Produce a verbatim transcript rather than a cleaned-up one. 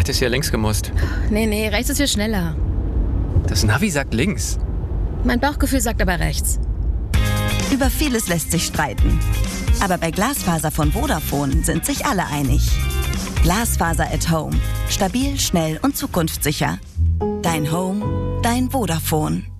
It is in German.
hättest hier links gemusst. Nee, nee, rechts ist hier schneller. Das Navi sagt links. Mein Bauchgefühl sagt aber rechts. Über vieles lässt sich streiten. Aber bei Glasfaser von Vodafone sind sich alle einig. Glasfaser at Home. Stabil, schnell und zukunftssicher. Dein Home, dein Vodafone.